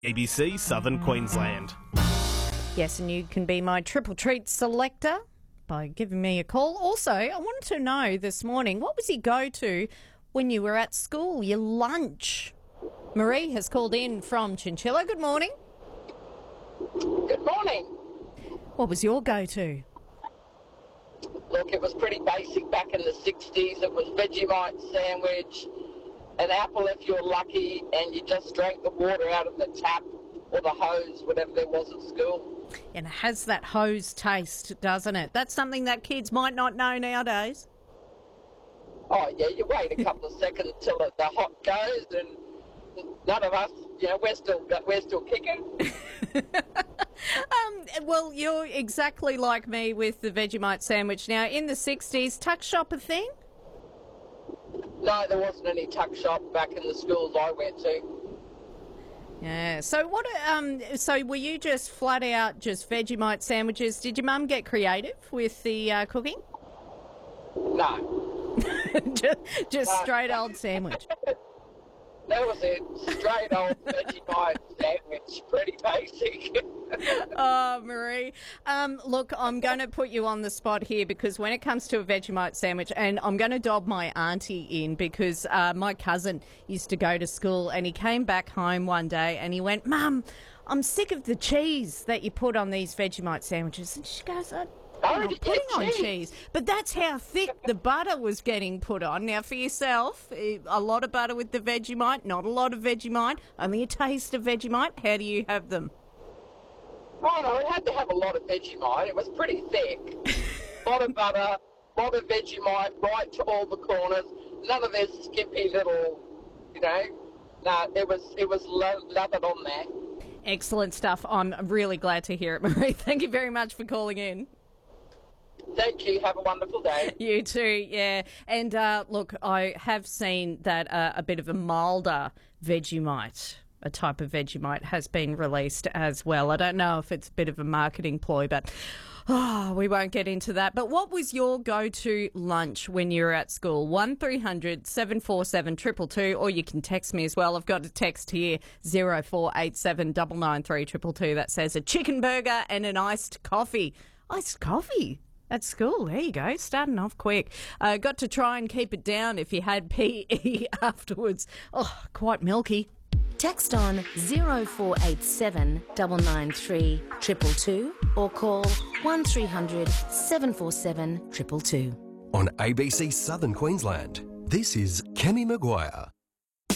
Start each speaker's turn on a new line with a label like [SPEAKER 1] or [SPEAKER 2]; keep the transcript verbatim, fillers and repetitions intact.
[SPEAKER 1] A B C Southern Queensland.
[SPEAKER 2] Yes, and you can be my triple treat selector by giving me a call. Also, I wanted to know this morning, what was your go-to when you were at school, your lunch? Marie has called in from Chinchilla. Good morning.
[SPEAKER 3] Good morning.
[SPEAKER 2] What was your go-to?
[SPEAKER 3] Look, it was pretty basic back in the sixties. It was Vegemite sandwich, an apple if you're lucky, and you just drank the water out of the tap or the hose, whatever there was at school.
[SPEAKER 2] And it has that hose taste, doesn't it? That's something that kids might not know nowadays.
[SPEAKER 3] Oh, yeah, you wait a couple of seconds till the the hot goes, and none of us, you know, we're still, we're still kicking.
[SPEAKER 2] um, well, you're exactly like me with the Vegemite sandwich. Now, in the sixties, tuck shop a thing?
[SPEAKER 3] No, there wasn't any tuck shop back in the schools I went to.
[SPEAKER 2] Yeah. So what? Um. So were you just flat out just Vegemite sandwiches? Did your mum get creative with the uh, cooking?
[SPEAKER 3] No.
[SPEAKER 2] just just
[SPEAKER 3] No.
[SPEAKER 2] straight old sandwich.
[SPEAKER 3] That was it. Straight old Vegemite sandwich. Pretty basic.
[SPEAKER 2] Oh, Marie. Um, look, I'm going to put you on the spot here because when it comes to a Vegemite sandwich, and I'm going to dob my auntie in because uh, my cousin used to go to school and he came back home one day and he went, "Mum, I'm sick of the cheese that you put on these Vegemite sandwiches." And she goes, "I
[SPEAKER 3] Oh,
[SPEAKER 2] I'm
[SPEAKER 3] yeah,
[SPEAKER 2] putting on
[SPEAKER 3] cheese.
[SPEAKER 2] cheese." But that's how thick the butter was getting put on. Now, for yourself, eh, a lot of butter with the Vegemite, not a lot of Vegemite, only a taste of Vegemite. How do you have them?
[SPEAKER 3] Oh, no, it had to have a lot of Vegemite. It was pretty thick. A lot of butter, a lot of Vegemite, right to all the corners. None of this skimpy little, you know. No, it was it was lo- lathered on there.
[SPEAKER 2] Excellent stuff. I'm really glad to hear it, Marie. Thank you very much for calling in.
[SPEAKER 3] Thank you. Have a wonderful day.
[SPEAKER 2] You too, yeah. And uh, look, I have seen that uh, a bit of a milder Vegemite, a type of Vegemite, has been released as well. I don't know if it's a bit of a marketing ploy, but oh, we won't get into that. But what was your go-to lunch when you were at school? one three hundred seven four seven two two two, or you can text me as well. I've got a text here, zero four eight seven nine nine three two two two, that says a chicken burger and an iced coffee. Iced coffee? At school, there you go, starting off quick. Uh, got to try and keep it down if you had P E afterwards. Oh, quite milky.
[SPEAKER 4] Text on zero four eight seven nine nine three two two two or call one three hundred seven four seven two two two.
[SPEAKER 5] On A B C Southern Queensland, this is Kemi Maguire.